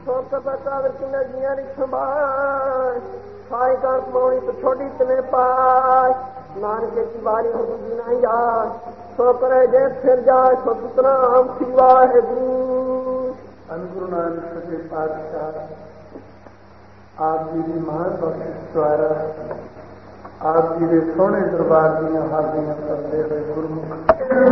छोटा पता किन्ना जिया संभाल साई का कमानी तो छोटी तने पाए नानके की बारी हो दूजी ना यार सो करे जे फिर जाए सो सतनाम सिवा है गुरु अनुगुरु नानक सच्चे पातशाह आप जी की महान बख्शिश द्वारा आप जी के सोहने दरबार दियां हाजियां करते हुए गुरमुख